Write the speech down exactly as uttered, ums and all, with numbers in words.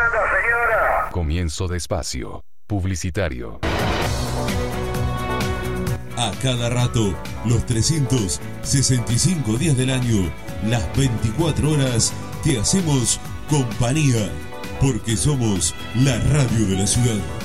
anda, señora? Comienzo de espacio publicitario. A cada rato, los trescientos sesenta y cinco días del año, las veinticuatro horas, te hacemos compañía, porque somos la radio de la ciudad.